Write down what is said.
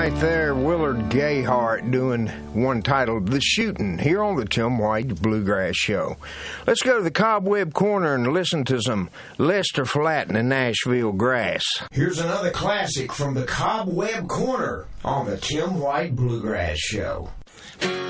right there, Willard Gayheart doing one titled The Shootin' here on the Tim White Bluegrass Show. Let's go to the Cobweb Corner and listen to some Lester Flatt and the Nashville Grass. Here's another classic from the Cobweb Corner on the Tim White Bluegrass Show.